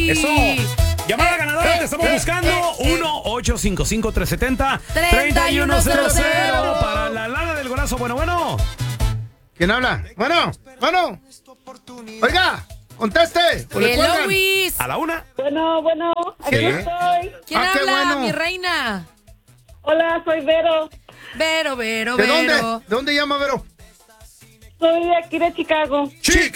Eso. Llamada ganadora, te estamos buscando. 1-855-370-3100 para la lana del golazo. Bueno. ¿Quién habla? Bueno. Oiga, conteste. Hello, Luis. A la una. Bueno, aquí estoy. ¿Quién qué habla, bueno. mi reina? Hola, soy Vero. Vero. ¿De dónde? ¿De dónde llama Vero? Soy de aquí de Chicago.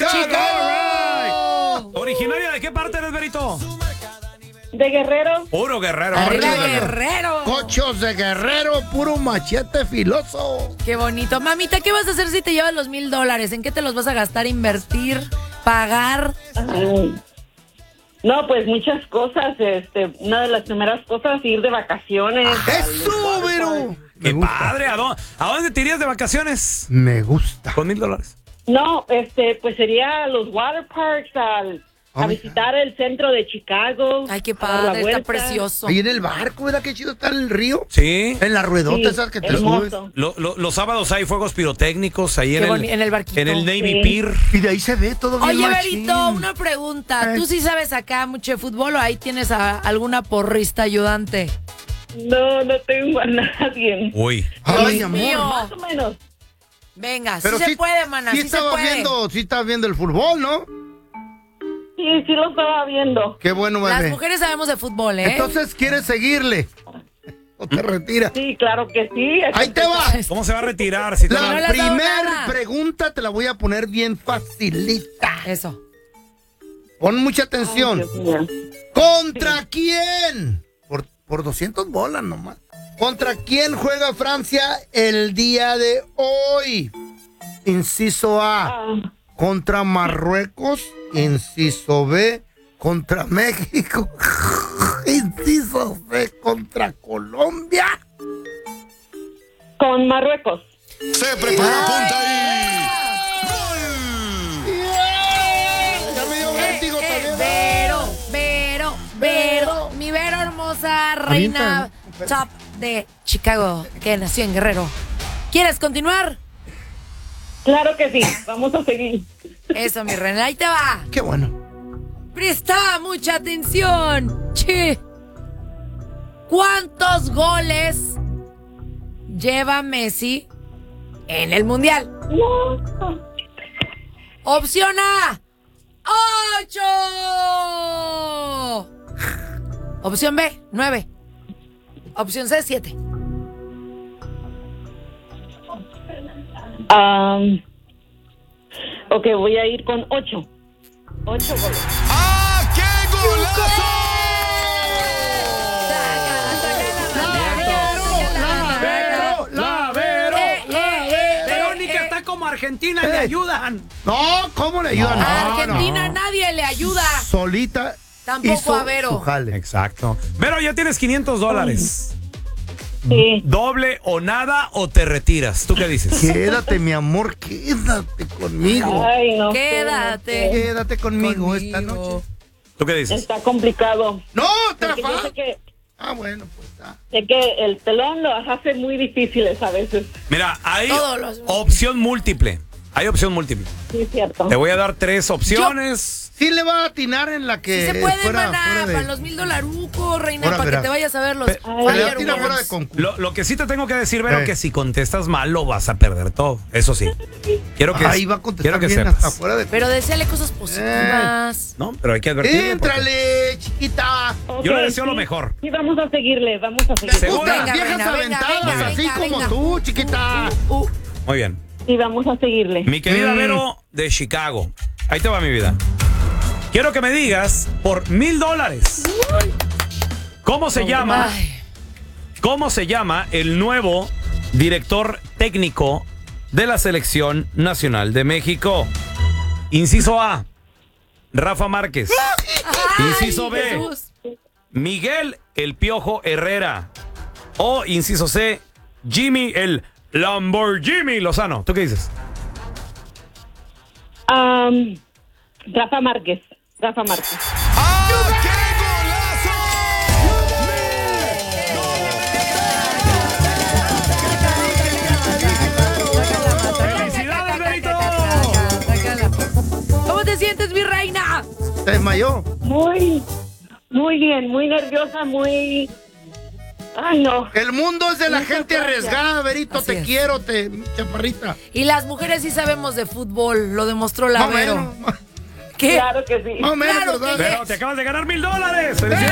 ¡Chicago! ¿Originaria de qué parte eres, Verito? De Guerrero. Puro Guerrero. ¡Arriba, Guerrero! Cochos de Guerrero, puro machete filoso. ¡Qué bonito! Mamita, ¿qué vas a hacer si te llevas los $1,000? ¿En qué te los vas a gastar, invertir, pagar? Ay. No, pues muchas cosas. Una de las primeras cosas, ir de vacaciones. ¡Eso, Vero! ¡Qué padre! ¿A dónde te irías de vacaciones? Me gusta. Con $1,000. No, pues sería a los water parks, a visitar el centro de Chicago. Ay, qué a dar la padre, está vuelta. precioso. Ahí en el barco, ¿verdad? Qué chido está el río. Sí. En las ruedotas Sí, esas que te subes. hermoso. Los sábados hay fuegos pirotécnicos ahí en el barquito. En el Navy Sí. Pier. Y de ahí se ve todo bien Oye, machín. Verito, una pregunta. ¿Tú sí sabes acá mucho de fútbol o ahí tienes a alguna porrista ayudante? No tengo a nadie. Uy. Ay, Dios amor. mío. Más o menos. Venga, Pero sí se puede, mana, sí se estaba puede. sí estaba viendo el fútbol, ¿no? Sí lo estaba viendo. Qué bueno, Las bebé. mujeres sabemos de fútbol, ¿eh? Entonces, ¿quieres seguirle? ¿O te retiras? Sí, claro que sí. Ahí te va. ¿Cómo se va a retirar? Si no La le has dado primera nada. pregunta te la voy a poner bien facilita. Eso. Pon mucha Ay, atención. Dios mío. ¿Contra quién? Por 200 bolas nomás. ¿Contra quién juega Francia el día de hoy? Inciso A, Ah, contra Marruecos. Inciso B, contra México. Inciso C, contra Colombia. con Marruecos. Se prepara, apunta ahí. Ya me dio vértigo también. Vero, mi Vero hermosa, reina top de Chicago, que nació en Guerrero. ¿Quieres continuar? Claro que sí. Vamos a seguir. Eso, mi reina, ahí te va. Qué bueno. Presta mucha atención. Che. ¿Cuántos goles lleva Messi en el Mundial? No. Opción A, 8. Opción B, 9. Opción C, 7. Ok, voy a ir con 8. 8 goles. ¡Ah, qué golazo! La Vero. Verónica está como Argentina, le ayudan. No, ¿cómo le ayudan? A No, Argentina no. nadie le ayuda. Solita Tampoco hizo a Vero. su jale. Exacto. Vero, ya tienes $500. Sí. ¿Doble o nada o te retiras? ¿Tú qué dices? Quédate, mi amor, quédate conmigo. Ay, no. Quédate. Quédate conmigo esta noche. ¿Tú qué dices? Está complicado. No, Porque yo Trafa. Bueno, pues está. sé que el telón lo hace muy difíciles a veces. Mira, hay Todos los- opción múltiple. Hay opción múltiple. Sí, es cierto. Te voy a dar 3 opciones. Sí le va a atinar en la que Si se puede, fuera maná, de... para los $1,000, reina, Ahora para verá. que te vayas a ver los Se le atina fuera de Fireworks. concurso. Lo que sí te tengo que decir, Vero, Eh. que si contestas mal lo vas a perder todo. Eso sí. Quiero que Ahí va a contestar quiero que bien sepas. hasta fuera de... Pero deseale cosas positivas. No, pero hay que advertirle. porque ¡Éntrale, chiquita! Ok, Yo le deseo sí. lo mejor. Sí, vamos a seguirle, vamos a Me seguirle. ¿Segura? gustan las Venga, viejas reina, aventadas, venga, así venga, como venga. tú, chiquita. Muy bien. Sí, vamos a seguirle. Mi querida Vero de Chicago. Ahí te va mi vida. Quiero que me digas por $1,000. ¿Cómo se llama? Ay. ¿Cómo se llama el nuevo director técnico de la Selección Nacional de México? Inciso A, Rafa Márquez. Inciso B, Jesús. Miguel El Piojo Herrera. O inciso C, Jimmy el Lamborghini Lozano. ¿Tú qué dices? Rafa Márquez. Rafa Márquez. ¡Ah, qué ¡Felicidades, Verito! ¿Cómo te sientes, mi reina? Se desmayó. Muy, Muy bien, muy nerviosa, muy... Ay, no. El mundo es de la Muchas gente gracias. arriesgada, Verito. Así Te es. quiero, chaparrita. Y las mujeres sí sabemos de fútbol, lo demostró la Más o Vero. menos. ¿Qué? Claro que sí. Más o menos, Claro ¿verdad? que Pero te acabas de ganar $1,000. ¡Felicidades!